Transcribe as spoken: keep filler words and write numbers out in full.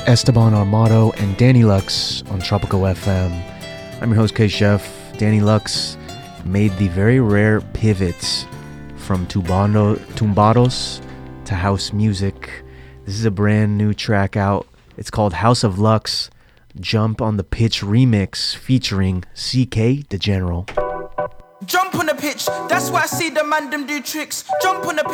Esteban Armato and Danny Lux on Tropical F M. I'm your host, K-Chef. Danny Lux made the very rare pivots from tumbado, tumbados to house music. This is a brand new track out. It's called House of Lux, Jump on the Pitch remix featuring C K the General. Jump on the pitch, that's why I see the man them do tricks. Jump on the